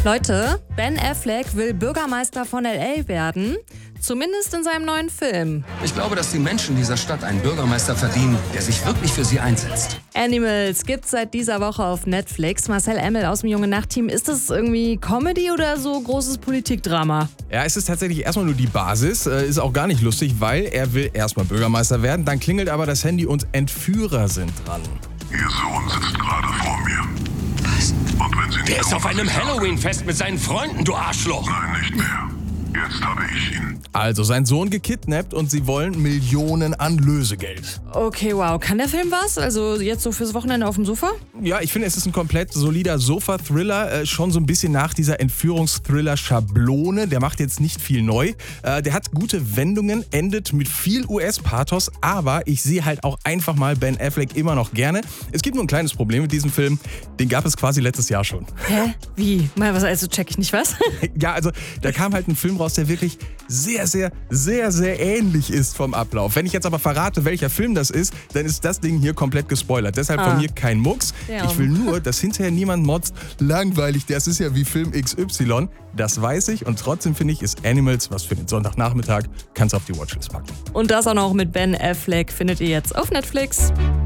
Leute, Ben Affleck will Bürgermeister von L.A. werden. Zumindest in seinem neuen Film. Ich glaube, dass die Menschen dieser Stadt einen Bürgermeister verdienen, der sich wirklich für sie einsetzt. Animals gibt's seit dieser Woche auf Netflix. Marcel Emmel aus dem Junge Nacht-Team. Ist das irgendwie Comedy oder so großes Politikdrama? Ja, es ist tatsächlich erstmal nur die Basis. Ist auch gar nicht lustig, weil er will erstmal Bürgermeister werden. Dann klingelt aber das Handy und Entführer sind dran. Ihr Sohn sitzt gerade vor mir. Und wenn Sie nicht Der ist auf einem Halloween-Fest mit seinen Freunden, du Arschloch. Nein, nicht mehr. Jetzt habe ich ihn. Also sein Sohn gekidnappt und sie wollen Millionen an Lösegeld. Okay, wow. Kann der Film was? Also jetzt so fürs Wochenende auf dem Sofa? Ja, ich finde, es ist ein komplett solider Sofa-Thriller. Schon so ein bisschen nach dieser Entführungsthriller-Schablone. Der macht jetzt nicht viel neu. Der hat gute Wendungen, endet mit viel US-Pathos. Aber ich sehe halt auch einfach mal Ben Affleck immer noch gerne. Es gibt nur ein kleines Problem mit diesem Film. Den gab es quasi letztes Jahr schon. Hä? Wie? Mal was, also check ich nicht was? Ja, also da kam halt ein Film raus, der wirklich sehr ähnlich ist vom Ablauf. Wenn ich jetzt aber verrate, welcher Film das ist, dann ist das Ding hier komplett gespoilert. Deshalb von mir kein Mucks. Ja. Ich will nur, dass hinterher niemand motzt, langweilig, das ist ja wie Film XY. Das weiß ich und trotzdem finde ich, ist Animals was für den Sonntagnachmittag. Kannst auf die Watchlist packen. Und das auch noch mit Ben Affleck findet ihr jetzt auf Netflix.